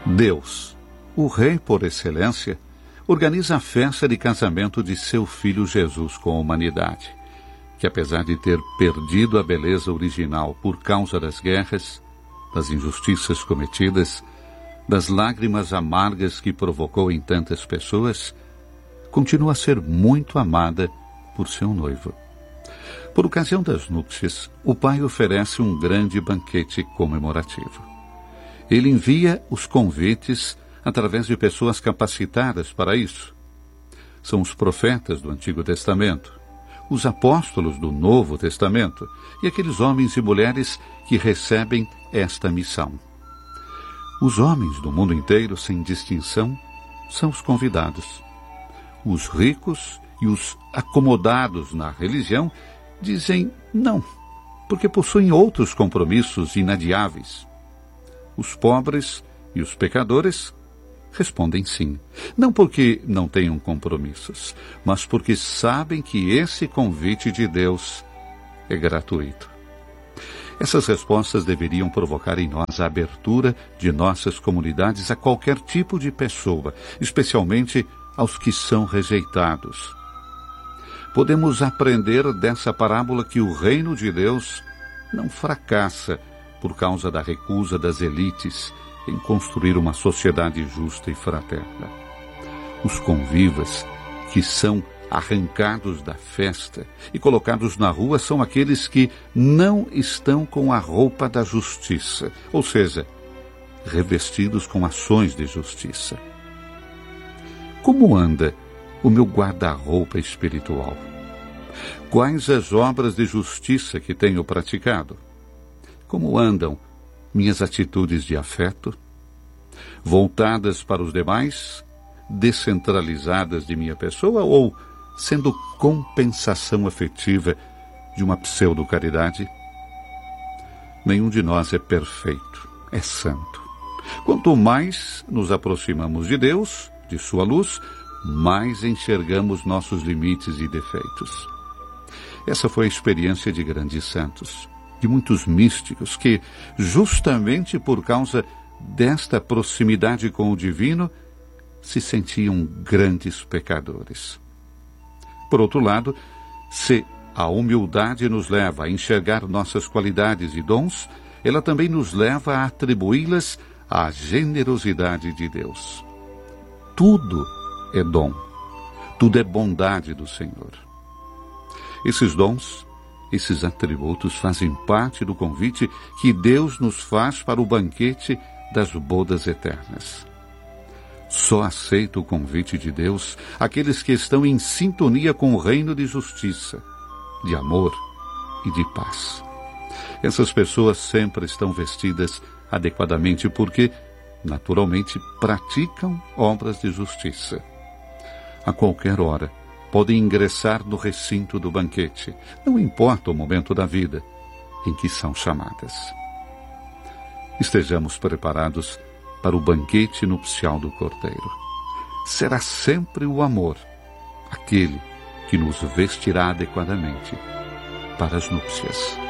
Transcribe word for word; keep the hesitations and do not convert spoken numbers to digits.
Deus, o Rei por excelência, organiza a festa de casamento de seu Filho Jesus com a humanidade, que apesar de ter perdido a beleza original por causa das guerras, das injustiças cometidas, das lágrimas amargas que provocou em tantas pessoas, continua a ser muito amada por seu noivo. Por ocasião das núpcias, o pai oferece um grande banquete comemorativo. Ele envia os convites através de pessoas capacitadas para isso. São os profetas do Antigo Testamento, os apóstolos do Novo Testamento e aqueles homens e mulheres que recebem esta missão. Os homens do mundo inteiro, sem distinção, são os convidados. Os ricos e os acomodados na religião dizem não, porque possuem outros compromissos inadiáveis. Os pobres e os pecadores respondem sim, não porque não tenham compromissos, mas porque sabem que esse convite de Deus é gratuito. Essas respostas deveriam provocar em nós a abertura de nossas comunidades a qualquer tipo de pessoa, especialmente aos que são rejeitados. Podemos aprender dessa parábola que o reino de Deus não fracassa por causa da recusa das elites em construir uma sociedade justa e fraterna. Os convivas que são arrancados da festa e colocados na rua são aqueles que não estão com a roupa da justiça, ou seja, revestidos com ações de justiça. Como anda o meu guarda-roupa espiritual? Quais as obras de justiça que tenho praticado? Como andam minhas atitudes de afeto? Voltadas para os demais, descentralizadas de minha pessoa ou sendo compensação afetiva de uma pseudo-caridade? Nenhum de nós é perfeito, é santo. Quanto mais nos aproximamos de Deus, de sua luz, mais enxergamos nossos limites e defeitos. Essa foi a experiência de grandes santos, de muitos místicos que, justamente por causa desta proximidade com o divino, se sentiam grandes pecadores. Por outro lado, se a humildade nos leva a enxergar nossas qualidades e dons, ela também nos leva a atribuí-las à generosidade de Deus. Tudo é dom, tudo é bondade do Senhor. Esses dons, esses atributos fazem parte do convite que Deus nos faz para o banquete das bodas eternas. Só aceita o convite de Deus aqueles que estão em sintonia com o reino de justiça, de amor e de paz. Essas pessoas sempre estão vestidas adequadamente porque, naturalmente, praticam obras de justiça. A qualquer hora, podem ingressar no recinto do banquete, não importa o momento da vida em que são chamadas. Estejamos preparados para o banquete nupcial do Cordeiro. Será sempre o amor, aquele que nos vestirá adequadamente para as núpcias.